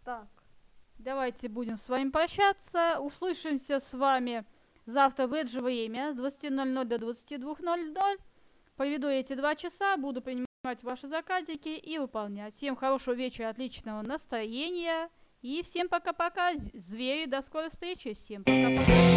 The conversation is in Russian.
Так, давайте будем с вами прощаться. Услышимся с вами завтра в это же время с 20:00 до 22:00. Проведу эти 2 часа, буду принимать ваши заказики и выполнять. Всем хорошего вечера, отличного настроения. И всем пока-пока, звери, до скорой встречи. Всем пока-пока.